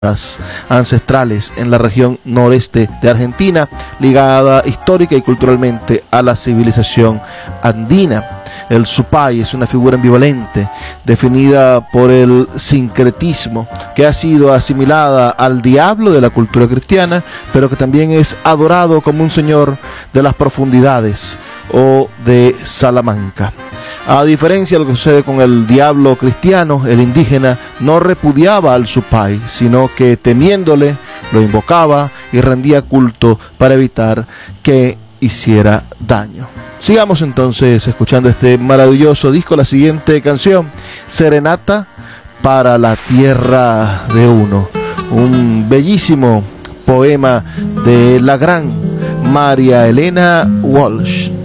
ancestrales en la región noreste de Argentina, ligada histórica y culturalmente a la civilización andina. El Supay es una figura ambivalente, definida por el sincretismo, que ha sido asimilada al diablo de la cultura cristiana, pero que también es adorado como un señor de las profundidades o de Salamanca. A diferencia de lo que sucede con el diablo cristiano, el indígena no repudiaba al Supay, sino que temiéndole lo invocaba y rendía culto para evitar que hiciera daño. Sigamos entonces escuchando este maravilloso disco. La siguiente canción, Serenata para la Tierra de Uno, un bellísimo poema de la gran María Elena Walsh.